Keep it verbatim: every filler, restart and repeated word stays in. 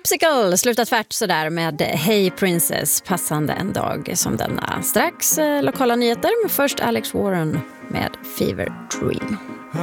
Popsicle slutar tvärt sådär med Hey Princess, passande en dag som denna. Strax eh, lokala nyheter, men först Alex Warren med Fever Dream.